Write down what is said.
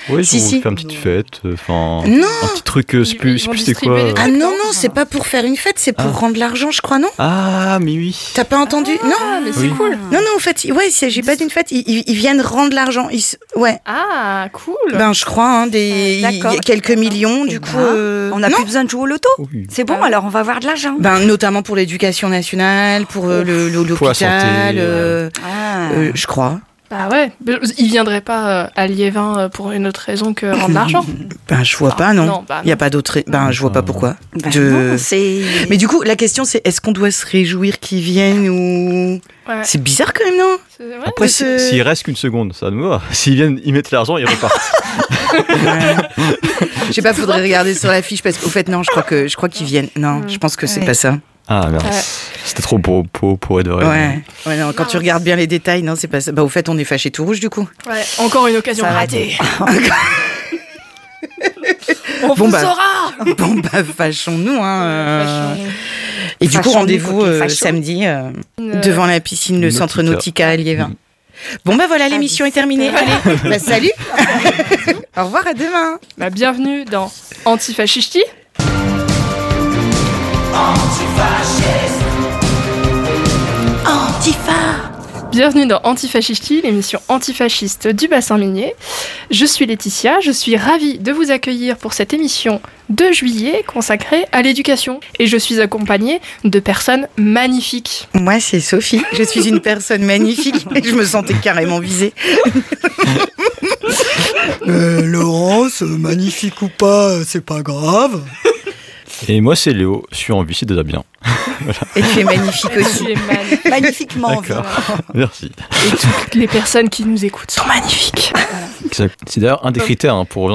Oui, Si, ils vont si. faire une petite fête, Non. un petit truc, je sais plus c'est quoi. distribuer des Ah trucs, non, c'est pas pour faire une fête, c'est pour rendre l'argent, je crois, non? Ah, mais oui. T'as pas entendu? Non. Ah, mais c'est Oui. cool. Non, en fait, ouais, il s'agit pas d'une fête, ils viennent rendre l'argent. Ouais. Ah, cool. Ben, je crois, hein, il y a D'accord. quelques millions, du coup. On n'a non. plus besoin de jouer au loto. Oui. C'est bon, Ah. alors on va avoir de l'argent. Ben, notamment pour l'éducation nationale, pour l'hôpital, Pour la santé, je crois. Bah ouais, il viendrait pas à Liévin pour une autre raison que rendre l'argent. Ben, je vois pas, non. non, bah Il y a pas d'autre. Ben, je vois pas pourquoi. Non, c'est... Mais du coup, la question c'est est-ce qu'on doit se réjouir qu'ils viennent ou Ouais. c'est bizarre quand même, non? Ouais, Après, c'est- s'il reste qu'une seconde, ça nous va. S'ils viennent, ils mettent l'argent, ils repartent. Je sais pas, faudrait regarder sur la fiche parce qu'au fait non, je crois qu'ils viennent. Non, je pense que c'est Ouais. pas ça. Ah, merde. Ouais. C'était trop pour être vrai. Ouais, non, quand tu regardes bien les détails, non, c'est pas ça. Bah, au fait, on est fâché tout rouge du coup. Ouais, encore une occasion Ça va ratée. On Bon, vous bah, saura. Bon, bah, fâchons-nous, hein. Fâchons-nous. Et du coup, Fâchons-nous, rendez-vous côté facho. samedi devant la piscine, le centre Nautica à Liévin. Bon, bah voilà, l'émission est terminée. Allez, bah salut. Au revoir, à demain. Bah, bienvenue dans Antifascisti. Antifa. Bienvenue dans Antifascisti, l'émission antifasciste du bassin minier. Je suis Laetitia, je suis ravie de vous accueillir pour cette émission de juillet consacrée à l'éducation. Et je suis accompagnée de personnes magnifiques. Moi, c'est Sophie. Je suis une personne magnifique et je me sentais carrément visée. Laurence, magnifique ou pas, c'est pas grave. Et moi, c'est Léo. Je suis en vie, c'est déjà bien. Et tu es magnifique aussi. Tu es magnifique. Magnifiquement. D'accord. Merci. Et toutes les personnes qui nous écoutent sont magnifiques. C'est d'ailleurs un des critères pour